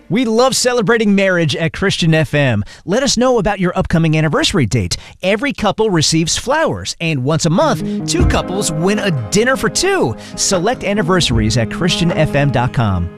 We love celebrating marriage at Christian FM. Let us know about your upcoming anniversary date. Every couple receives flowers, and once a month, 2 couples win a dinner for 2. Select anniversaries at ChristianFM.com.